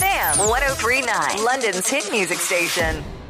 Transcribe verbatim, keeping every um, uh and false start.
F M, one oh three point nine, London's hit music station.